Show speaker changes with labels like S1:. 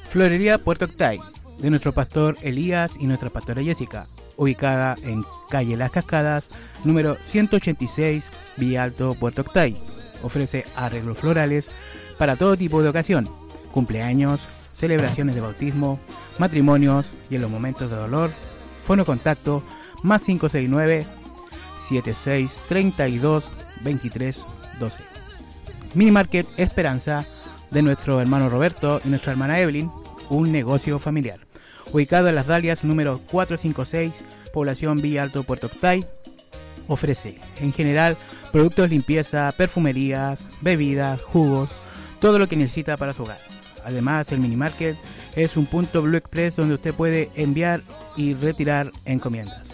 S1: Florería Puerto Octay, de nuestro pastor Elías y nuestra pastora Jessica, ubicada en calle Las Cascadas, número 186, Villa Alto, Puerto Octay. Ofrece arreglos florales para todo tipo de ocasión, cumpleaños, celebraciones de bautismo, matrimonios y en los momentos de dolor. Fono contacto más 569 76 32 23 12. Mini Market Esperanza, de nuestro hermano Roberto y nuestra hermana Evelyn, un negocio familiar, ubicado en Las Dalias número 456, población Villa Alto, Puerto Octay. Ofrece en general productos de limpieza, perfumerías, bebidas, jugos, todo lo que necesita para su hogar. Además, el Mini Market es un punto Blue Express donde usted puede enviar y retirar encomiendas.